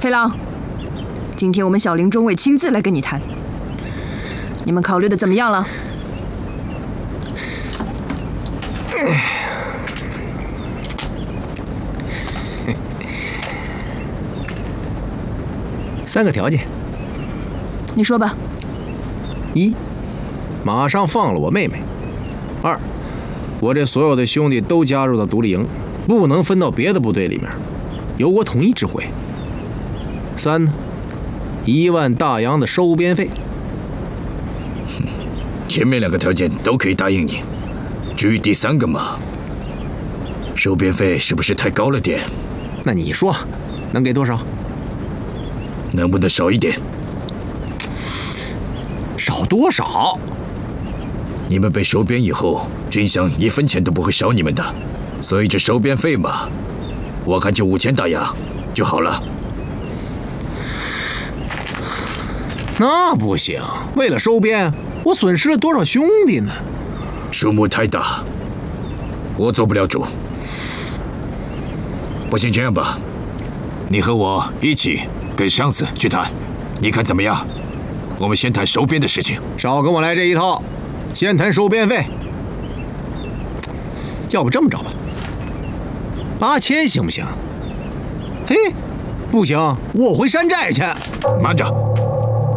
裴郎，今天我们小林中尉亲自来跟你谈，你们考虑的怎么样了 ？3个条件。 你说吧。 1，马上放了我妹妹。2，我这所有的兄弟都加入到独立营，不能分到别的部队里面，由我统一指挥。3呢，1万大洋的收编费。 前面2个条件都可以答应你，至于第3个嘛，收编费是不是太高了点？ 那你说，能给多少？ 能不能少一点？ 少多少？ 你们被收编以后，军饷1分钱都不会少你们的，所以这收编费嘛，我看就5000大洋就好了。 那不行，为了收编，我损失了多少兄弟呢？ 数目太大，我做不了主。不行，这样吧，你和我一起跟上司去谈，你看怎么样？我们先谈收编的事情。 少跟我来这一套，先谈收编费。要不这么着吧，8000行不行？嘿，不行，我回山寨去。 慢着。